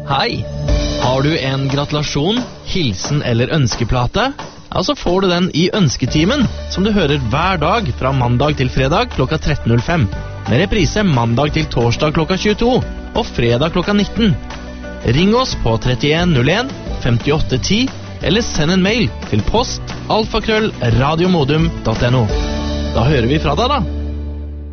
Hei! Har du en gratulasjon, hilsen eller ønskeplate? Ja, så får du den i Ønsketimen, som du hører hver dag fra mandag til fredag klokka 13.05. Med reprise mandag til torsdag klokka 22 og fredag klokka 19. Ring oss på 3101 5810 eller send en mail til post@radiomodum.no. Da hører vi fra deg da.